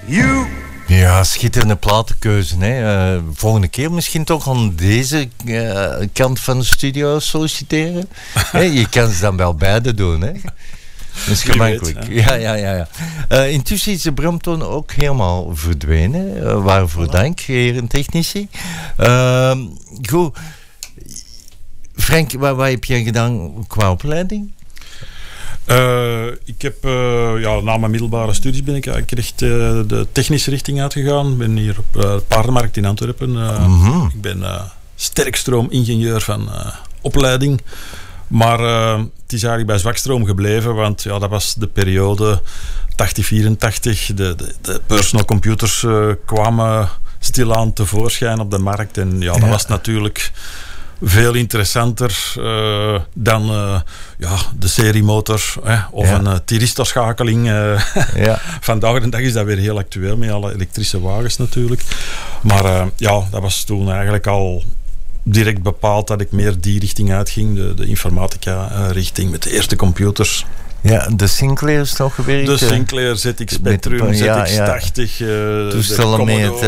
Ja, schitterende platenkeuze. Hè. Volgende keer misschien toch aan deze kant van de studio solliciteren. Je kan ze dan wel beide doen. Hè. Dat is gemakkelijk. Ja. Intussen is de Bramtoon ook helemaal verdwenen. Waarvoor dank, heren technici. Goed. Frank, wat heb jij gedaan qua opleiding? Ik heb na mijn middelbare studies ben ik eigenlijk echt de technische richting uitgegaan. Ik ben hier op Paardenmarkt in Antwerpen. Ik ben sterkstroomingenieur van opleiding. Maar het is eigenlijk bij zwakstroom gebleven, want dat was de periode 80-84. De personal computers kwamen stilaan tevoorschijn op de markt. En dat was natuurlijk veel interessanter dan de seriemotor of een thyristor-schakeling. Vandaag de dag is dat weer heel actueel met alle elektrische wagens natuurlijk. Maar dat was toen eigenlijk al direct bepaald dat ik meer die richting uitging, de informatica-richting met de eerste computers. Ja, de Sinclairs toch gewerkt? De Sinclair ZX Spectrum, ZX80, toestellen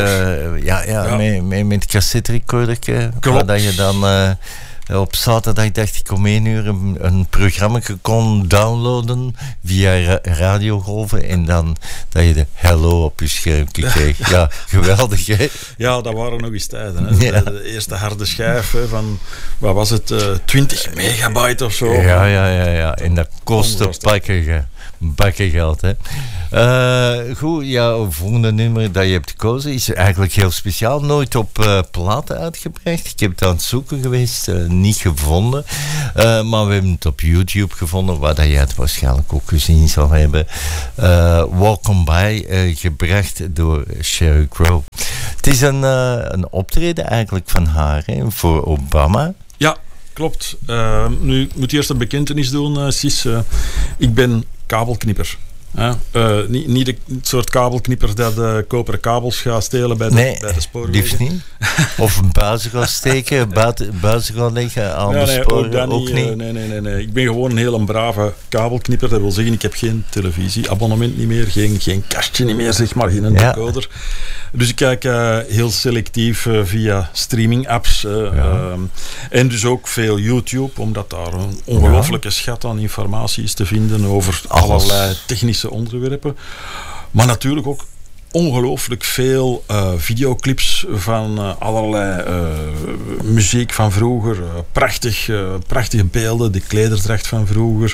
met cassette recorder. Waar dat je dan op zaterdag dacht ik om 1 uur een programma kon downloaden via radiogolven en dan dat je de hello op je scherm kreeg. Ja, geweldig hè? Ja, dat waren nog eens tijden. Hè? De eerste harde schijf van, wat was het, 20 megabyte of zo. Ja. En dat kostte bakken geld. Hè? Goed, het volgende nummer dat je hebt gekozen is eigenlijk heel speciaal. Nooit op platen uitgebracht. Ik heb het aan het zoeken geweest, niet gevonden. Maar we hebben het op YouTube gevonden, waar dat jij het waarschijnlijk ook gezien zal hebben. Walk On By, gebracht door Sheryl Crow. Het is een optreden eigenlijk van haar voor Obama. Ja, klopt. Nu ik moet eerst een bekentenis doen, Sis. Ik ben kabelknipper. Niet het soort kabelknipper dat koperen kabels gaat stelen bij de spoorwegen. Liefst niet. Of een buizen gaan steken, buizen gaan leggen aan de sporen. Ook niet. Nee. Ik ben gewoon een heel brave kabelknipper. Dat wil zeggen, ik heb geen televisieabonnement niet meer, geen kastje niet meer, zeg maar, geen decoder. Dus ik kijk heel selectief via streaming-apps. En dus ook veel YouTube, omdat daar een ongelooflijke schat aan informatie is te vinden over allerlei technische onderwerpen. Maar natuurlijk ook ongelooflijk veel videoclips van allerlei muziek van vroeger. Prachtige beelden, de klederdracht van vroeger.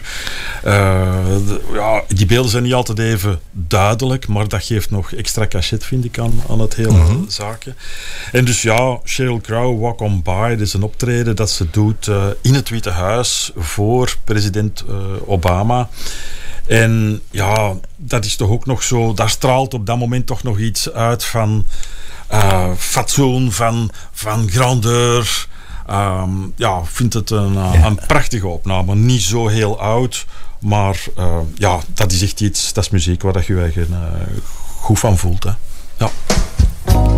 Die beelden zijn niet altijd even duidelijk, maar dat geeft nog extra cachet, vind ik, aan het hele zaakje. En dus Sheryl Crow, Walk On By, dat is een optreden dat ze doet in het Witte Huis voor president Obama. En dat is toch ook nog zo, daar straalt op dat moment toch nog iets uit van fatsoen, van grandeur. Ik vind het een prachtige opname. Niet zo heel oud, maar dat is echt iets, dat is muziek waar je je goed van voelt. Hè. Ja.